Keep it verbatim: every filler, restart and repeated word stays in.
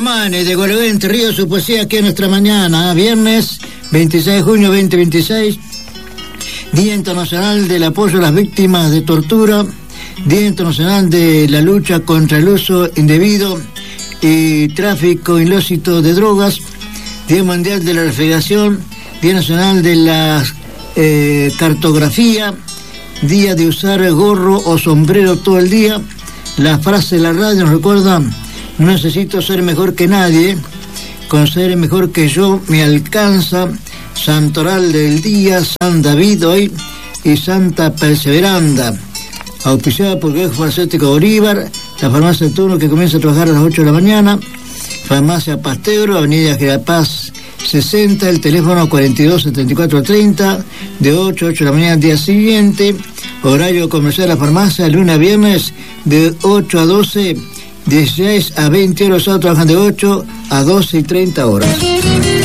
Romani de Gualeguay, Entre Ríos, su poesía aquí en nuestra mañana, viernes veintiséis de junio veinte veintiséis, Día Internacional del Apoyo a las Víctimas de Tortura, Día Internacional de la Lucha contra el Uso Indebido y Tráfico Ilícito de Drogas, Día Mundial de la Refrigeración, Día Nacional de la eh, Cartografía, Día de usar gorro o sombrero todo el día. La frase de la radio nos recuerda: no necesito ser mejor que nadie, con ser mejor que yo me alcanza. Santoral del día, San David hoy y Santa Perseveranda. Auspiciada por el Farmacéutico Bolívar, la farmacia de turno que comienza a trabajar a las ocho de la mañana. Farmacia Pasteur, Avenida Girapaz sesenta, el teléfono cuarenta y dos setenta y cuatro treinta, de ocho a ocho de la mañana al día siguiente. Horario comercial de la farmacia, de lunes a viernes, de ocho a doce, dieciséis a veinte horas, sábado trabajan de ocho a doce y treinta horas.